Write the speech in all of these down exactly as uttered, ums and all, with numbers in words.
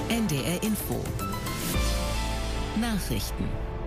N D R Info. Nachrichten.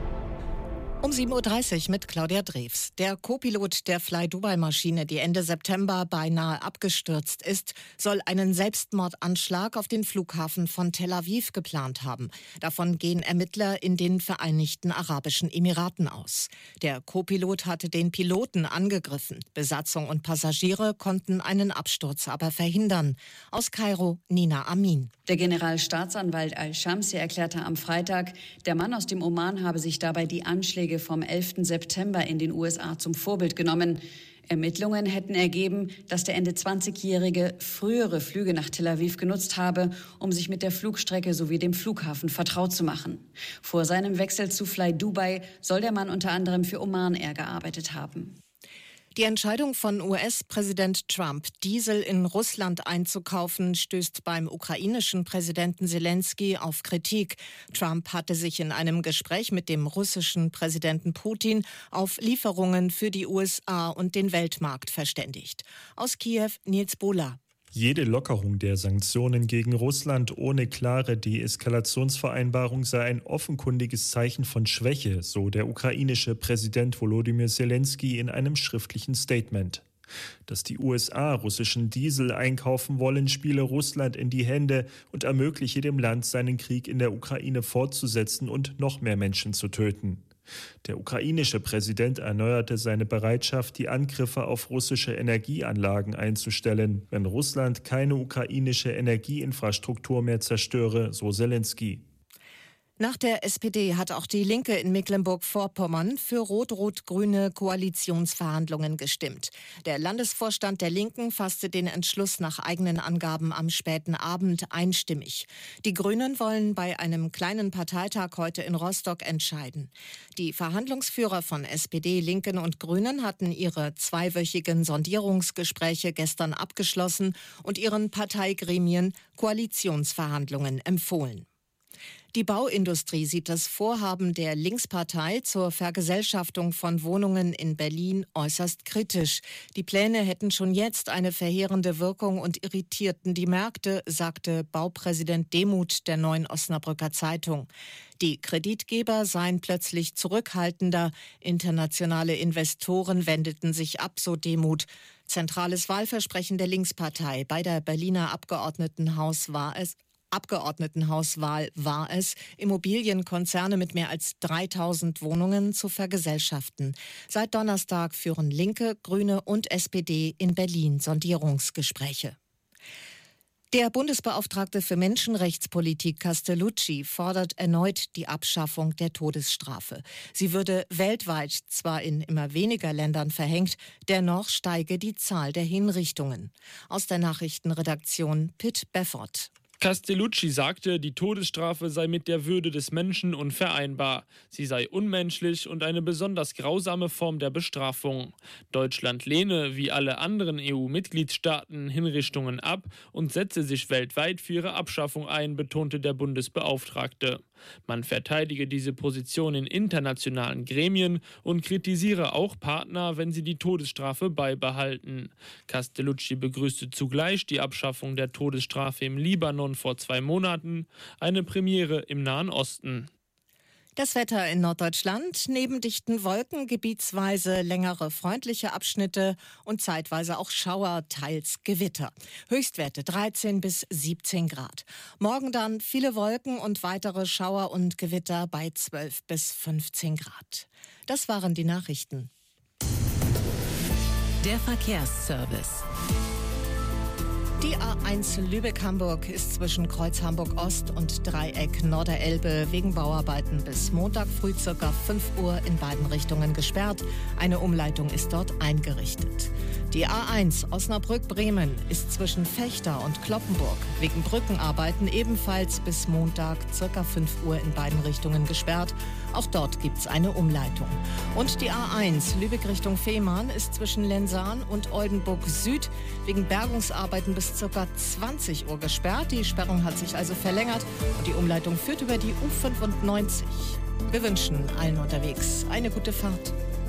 Um sieben Uhr dreißig mit Claudia Drews. Der Co-Pilot der Fly-Dubai-Maschine, die Ende September beinahe abgestürzt ist, soll einen Selbstmordanschlag auf den Flughafen von Tel Aviv geplant haben. Davon gehen Ermittler in den Vereinigten Arabischen Emiraten aus. Der Co-Pilot hatte den Piloten angegriffen. Besatzung und Passagiere konnten einen Absturz aber verhindern. Aus Kairo, Nina Amin. Der Generalstaatsanwalt Al-Shamsi erklärte am Freitag, der Mann aus dem Oman habe sich dabei die Anschläge vom elften September in den U S A zum Vorbild genommen. Ermittlungen hätten ergeben, dass der Ende zwanzigjährige frühere Flüge nach Tel Aviv genutzt habe, um sich mit der Flugstrecke sowie dem Flughafen vertraut zu machen. Vor seinem Wechsel zu Fly Dubai soll der Mann unter anderem für Oman Air gearbeitet haben. Die Entscheidung von U S-Präsident Trump, Diesel in Russland einzukaufen, stößt beim ukrainischen Präsidenten Selenskyj auf Kritik. Trump hatte sich in einem Gespräch mit dem russischen Präsidenten Putin auf Lieferungen für die U S A und den Weltmarkt verständigt. Aus Kiew, Nils Bohler. Jede Lockerung der Sanktionen gegen Russland ohne klare Deeskalationsvereinbarung sei ein offenkundiges Zeichen von Schwäche, so der ukrainische Präsident Volodymyr Selenskyj in einem schriftlichen Statement. Dass die U S A russischen Diesel einkaufen wollen, spiele Russland in die Hände und ermögliche dem Land, seinen Krieg in der Ukraine fortzusetzen und noch mehr Menschen zu töten. Der ukrainische Präsident erneuerte seine Bereitschaft, die Angriffe auf russische Energieanlagen einzustellen, wenn Russland keine ukrainische Energieinfrastruktur mehr zerstöre, so Selenskyj. Nach der S P D hat auch die Linke in Mecklenburg-Vorpommern für rot-rot-grüne Koalitionsverhandlungen gestimmt. Der Landesvorstand der Linken fasste den Entschluss nach eigenen Angaben am späten Abend einstimmig. Die Grünen wollen bei einem kleinen Parteitag heute in Rostock entscheiden. Die Verhandlungsführer von S P D, Linken und Grünen hatten ihre zweiwöchigen Sondierungsgespräche gestern abgeschlossen und ihren Parteigremien Koalitionsverhandlungen empfohlen. Die Bauindustrie sieht das Vorhaben der Linkspartei zur Vergesellschaftung von Wohnungen in Berlin äußerst kritisch. Die Pläne hätten schon jetzt eine verheerende Wirkung und irritierten die Märkte, sagte Baupräsident Demuth der Neuen Osnabrücker Zeitung. Die Kreditgeber seien plötzlich zurückhaltender. Internationale Investoren wendeten sich ab, so Demuth. Zentrales Wahlversprechen der Linkspartei bei der Berliner Abgeordnetenhaus war es, Abgeordnetenhauswahl war es, Immobilienkonzerne mit mehr als dreitausend Wohnungen zu vergesellschaften. Seit Donnerstag führen Linke, Grüne und S P D in Berlin Sondierungsgespräche. Der Bundesbeauftragte für Menschenrechtspolitik Castellucci fordert erneut die Abschaffung der Todesstrafe. Sie würde weltweit zwar in immer weniger Ländern verhängt, dennoch steige die Zahl der Hinrichtungen. Aus der Nachrichtenredaktion Pitt Beffert. Castellucci sagte, die Todesstrafe sei mit der Würde des Menschen unvereinbar. Sie sei unmenschlich und eine besonders grausame Form der Bestrafung. Deutschland lehne, wie alle anderen E U-Mitgliedstaaten, Hinrichtungen ab und setze sich weltweit für ihre Abschaffung ein, betonte der Bundesbeauftragte. Man verteidige diese Position in internationalen Gremien und kritisiere auch Partner, wenn sie die Todesstrafe beibehalten. Castellucci begrüßte zugleich die Abschaffung der Todesstrafe im Libanon vor zwei Monaten, eine Premiere im Nahen Osten. Das Wetter in Norddeutschland, neben dichten Wolken gebietsweise längere freundliche Abschnitte und zeitweise auch Schauer, teils Gewitter. Höchstwerte dreizehn bis siebzehn Grad. Morgen dann viele Wolken und weitere Schauer und Gewitter bei zwölf bis fünfzehn Grad. Das waren die Nachrichten. Der Verkehrsservice. Die A eins Lübeck-Hamburg ist zwischen Kreuz Hamburg-Ost und Dreieck Norderelbe wegen Bauarbeiten bis Montag früh ca. fünf Uhr in beiden Richtungen gesperrt. Eine Umleitung ist dort eingerichtet. Die A eins Osnabrück-Bremen ist zwischen Fechter und Cloppenburg wegen Brückenarbeiten ebenfalls bis Montag ca. fünf Uhr in beiden Richtungen gesperrt. Auch dort gibt es eine Umleitung. Und die A eins Lübeck Richtung Fehmarn ist zwischen Lensahn und Oldenburg Süd wegen Bergungsarbeiten bis ca. zwanzig Uhr gesperrt. Die Sperrung hat sich also verlängert und die Umleitung führt über die U fünfundneunzig. Wir wünschen allen unterwegs eine gute Fahrt.